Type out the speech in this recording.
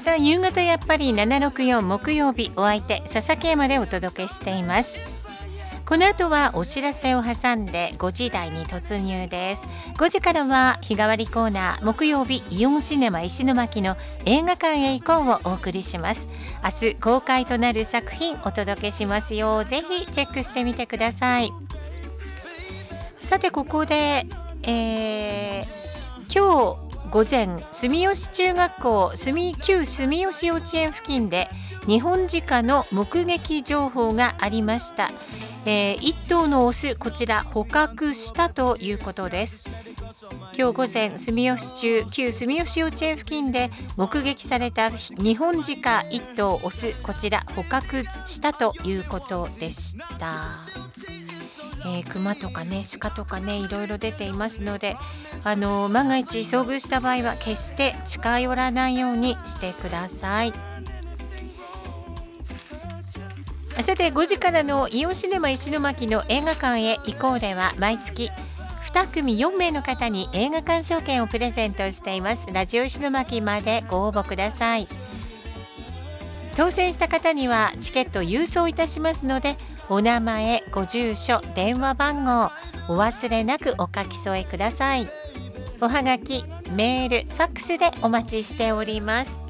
さあ夕方やっぱり764木曜日、お相手佐々木山でお届けしています。この後はお知らせを挟んで5時台に突入です。5時からは日替わりコーナー、木曜日イオンシネマ石巻の映画館へ行こうをお送りします。明日公開となる作品お届けしますよ。ぜひチェックしてみてください。さてここで、今日午前住吉中学校旧住吉幼稚園付近でニホンジカの目撃情報がありました。1頭のオス、こちら捕獲したということです。今日午前旧住吉幼稚園付近で目撃されたニホンジカ1頭オス、こちら捕獲したということでした。クマとかね、鹿とかね、いろいろ出ていますので、万が一遭遇した場合は決して近寄らないようにしてください。さて5時からのイオンシネマ石巻の映画館へ行こうでは、毎月2組4名の方に映画鑑賞券をプレゼントしています。ラジオ石巻までご応募ください。当選した方にはチケット郵送いたしますので、お名前、ご住所、電話番号お忘れなくお書き添えください。おはがき、メール、ファックスでお待ちしております。